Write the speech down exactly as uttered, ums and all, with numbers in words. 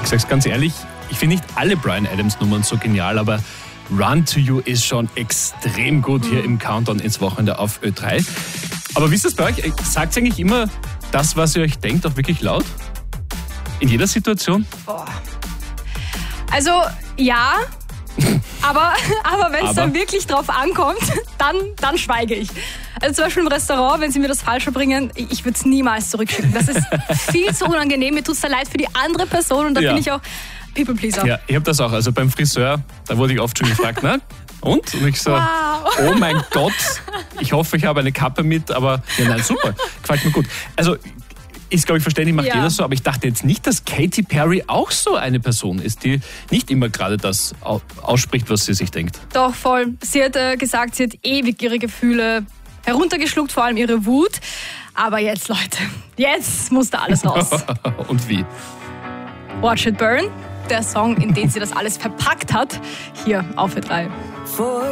Ich sag's ganz ehrlich, ich finde nicht alle Bryan Adams Nummern so genial, aber Run to You ist schon extrem gut hier im Countdown ins Wochenende auf Ö drei. Aber wie ist das bei euch? Sagt ihr eigentlich immer das, was ihr euch denkt, auch wirklich laut? In jeder Situation? Boah. Also, ja, aber, aber wenn es dann wirklich drauf ankommt, dann, dann schweige ich. Also zum Beispiel im Restaurant, wenn sie mir das Falsche bringen, ich würde es niemals zurückschicken. Das ist viel zu unangenehm, mir tut es leid für die andere Person und da Ja. bin ich auch People-Pleaser. Ja, ich habe das auch. Also beim Friseur, da wurde ich oft schon gefragt, na? Und? Und ich so, Wow. oh mein Gott, ich hoffe, ich habe eine Kappe mit, aber ja, nein, super, gefällt mir gut. Also ist, glaube ich, verständlich, macht Ja. jeder so, aber ich dachte jetzt nicht, dass Katy Perry auch so eine Person ist, die nicht immer gerade das au- ausspricht, was sie sich denkt. Doch, voll. Sie hat äh, gesagt, sie hat ewig ihre Gefühle heruntergeschluckt, vor allem ihre Wut. Aber jetzt, Leute, jetzt muss da alles raus. Und wie? Watch It Burn, der Song, in den sie das alles verpackt hat, hier auf Ö drei.